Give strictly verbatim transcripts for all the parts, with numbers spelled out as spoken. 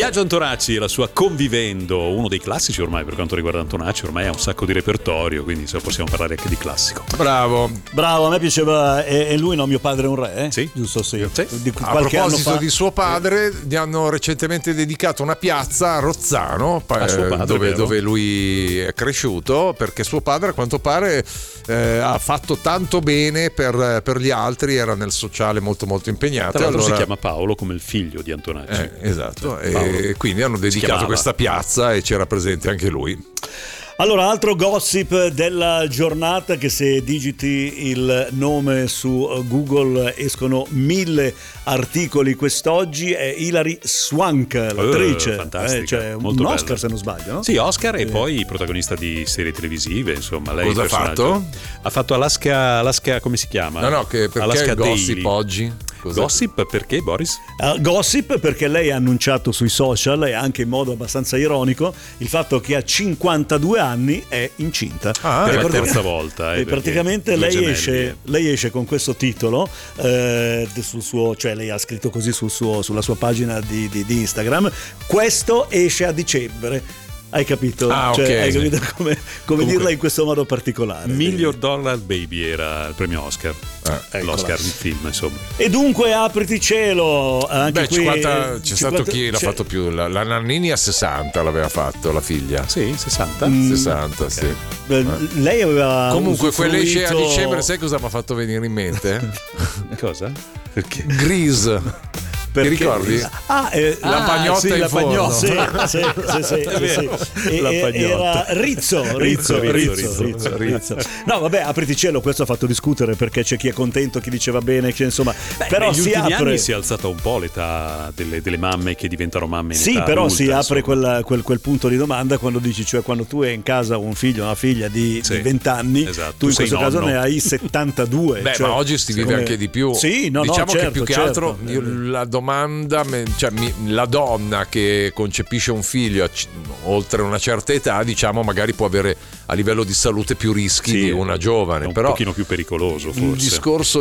Biagio Antonacci e la sua Convivendo, uno dei classici ormai per quanto riguarda Antonacci, ormai ha un sacco di repertorio, quindi so, possiamo parlare anche di classico. Bravo. Bravo, a me piaceva. E, e lui, no, mio padre è un re, eh? Sì. Giusto, sì. Sì. Di, A qualche anno proposito fa. di suo padre, gli hanno recentemente dedicato una piazza a Rozzano, A suo padre, dove, vero? dove lui è cresciuto, perché suo padre a quanto pare eh, ha fatto tanto bene per, per gli altri, era nel sociale molto molto impegnato. Tra l'altro allora, si chiama Paolo come il figlio di Antonacci. eh, esatto, Paolo. e quindi hanno dedicato chiamava. questa piazza e c'era presente anche lui. Allora, altro gossip della giornata, che se digiti il nome su Google escono mille articoli quest'oggi, è Hilary Swank, l'attrice. Uh, fantastica, eh, cioè, molto un bella. Oscar se non sbaglio, no? Sì, Oscar e poi protagonista di serie televisive, insomma. Lei Cosa ha personaggio- fatto? Ha fatto Alaska, Alaska, come si chiama? No, no, che perché Alaska il gossip Daily. oggi? Cos'è? Gossip perché, Boris? Uh, gossip perché lei ha annunciato sui social, e anche in modo abbastanza ironico, il fatto che a cinquantadue anni è incinta. Ah, per la Ricordo- terza volta. Eh, e perché praticamente due lei gemelli, esce, eh. lei esce con questo titolo eh, sul suo, cioè lei ha scritto così sul suo, sulla sua pagina di, di, di Instagram: questo esce a dicembre. Hai capito? Ah, Cioè, ok. hai capito come, come Comunque, dirla in questo modo particolare? Million Dollar Baby era il premio Oscar. Eh, L'Oscar di film, insomma. E dunque apriti cielo. Anche Beh, qui cinquanta, c'è cinquanta stato chi l'ha c'è- fatto più? La, la Nannini a sessanta l'aveva fatto, la figlia. Sì, sessanta. Mm. sessanta, sì. eh, Lei aveva Comunque, quella esce a usufruito- dicembre, sai cosa mi ha fatto venire in mente? Cosa? Perché? Grease. Perché- Ti ricordi? Ah, eh, La pagnotta sì, in la forno. pagnotta. Sì, sì, sì, sì, È vero, sì. E- la e- pagnotta. Era Rizzo, Rizzo, Rizzo, Rizzo, Rizzo, Rizzo, Rizzo. No, vabbè, apriti cielo, questo ha fatto discutere, perché c'è chi è contento, chi diceva bene, chi, insomma, però negli si ultimi apre. anni si è alzata un po' l'età delle, delle mamme che diventano mamme in Sì, età però adulta, si apre insomma. quel, quel, quel punto di domanda quando dici, cioè quando tu hai in casa un figlio, una figlia di, Sì, di venti anni, esatto. tu in Tu sei questo caso nonno. ne hai settantadue. Beh, cioè, ma oggi si vive come- anche di più. Sì, no, diciamo no, certo, che più che certo. altro io, la domanda, me- cioè mi- la donna che concepisce un figlio a c- oltre una certa età, diciamo, magari può avere a livello di salute più rischi Sì, di una giovane. è un Però pochino più pericoloso, forse. il discorso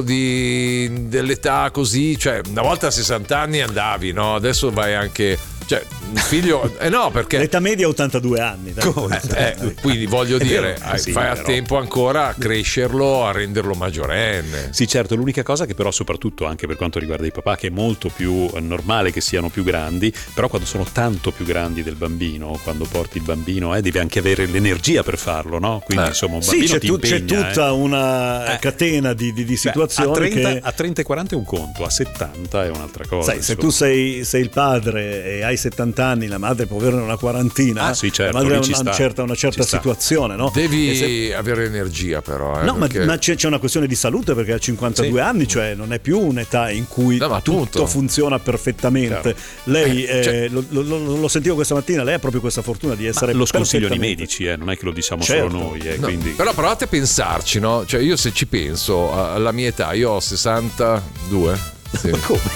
di, dell'età così, cioè una volta a sessanta anni andavi, no? Adesso vai anche, cioè un figlio, eh no, perché L'età media è ottantadue anni. dai. eh, eh, quindi voglio È dire, vero, sì, fai a però. tempo ancora a crescerlo, a renderlo maggiorenne. Sì, certo, l'unica cosa che però soprattutto anche per quanto riguarda i papà, che è molto più normale che siano più grandi, però quando sono tanto più grandi del bambino, quando porti il bambino, eh, devi anche avere l'energia per farlo, no? Quindi Eh. insomma un Sì, bambino c'è, ti tu- c'è impegna, tutta eh. una Eh. catena di, di- di Beh, situazioni a trenta, che... a trenta e quaranta è un conto, a settanta è un'altra cosa. Sai, se insomma. tu sei, sei il padre e hai settanta anni, la madre può averne una quarantina. Ah, sì, certo, la madre ha lì ci una, sta. certa, una certa Ci sta. situazione, no? Devi E se- avere energia però, eh, No, ma, perché- ma c'è, c'è una questione di salute, perché a cinquantadue Sì. anni, cioè non è più un'età in cui No, ma tutto appunto. funziona perfettamente. Chiaro. Lei, Eh, cioè- eh, lo, lo- lo- lo sentivo questa mattina, lei ha proprio questa fortuna di essere Ma lo sconsigliano i perfettamente- medici, eh, non è che lo diciamo Certo. solo noi, eh, No, quindi... però provate a pensarci, no? Cioè io se ci penso alla mia età, io ho sessantadue. Sì. Ma come?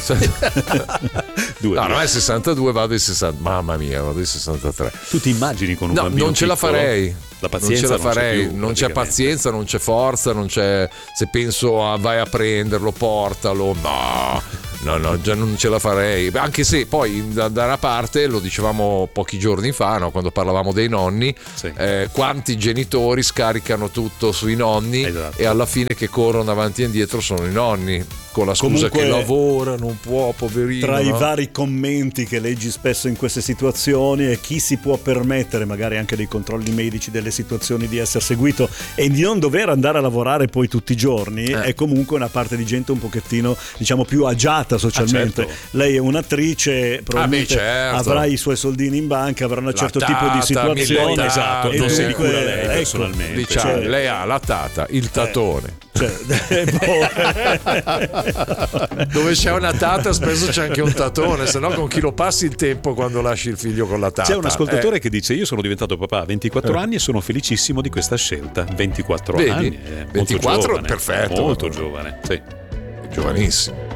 Due, No, due. non è sessantadue, vado ai sessanta. Mamma mia, vado ai sessantatré. Tu ti immagini con un No, bambino non ce la piccolo? farei. La pazienza non ce la farei, più, non c'è praticamente. pazienza, non c'è forza, non c'è. Se penso a vai a prenderlo, portalo, no, no, no, già non ce la farei. Anche se poi da, da una parte, lo dicevamo pochi giorni fa, no, quando parlavamo dei nonni, Sì. eh, quanti genitori scaricano tutto sui nonni Esatto. e alla fine che corrono avanti e indietro sono i nonni. Con la scusa Comunque, che lavora, non può, poverino. Tra i no? vari commenti che leggi spesso in queste situazioni, e chi si può permettere magari anche dei controlli medici, delle situazioni di essere seguito e di non dover andare a lavorare poi tutti i giorni, Eh. è comunque una parte di gente un pochettino, diciamo, più agiata socialmente. Ah, certo. Lei è un'attrice, probabilmente certo. avrà i suoi soldini in banca, avrà un La certo tipo di tata, situazione. mille Esatto, E non se ne dunque, cura lei ecco, personalmente. Diciamo, Cioè- lei ha la tata, il tatone. cioè, boh. Dove c'è una tata spesso c'è anche un tatone, se no con chi lo passi il tempo quando lasci il figlio con la tata? C'è un ascoltatore Eh, che dice: io sono diventato papà a ventiquattro Eh. anni e sono felicissimo di questa scelta. ventiquattro Vedi? anni, è molto ventiquattro, giovane, perfetto. molto giovane, sì. giovanissimo.